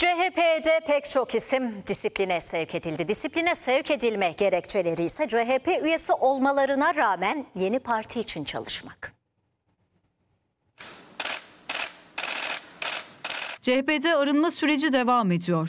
CHP'de pek çok isim disipline sevk edildi. Disipline sevk edilme gerekçeleri ise CHP üyesi olmalarına rağmen yeni parti için çalışmak. CHP'de arınma süreci devam ediyor.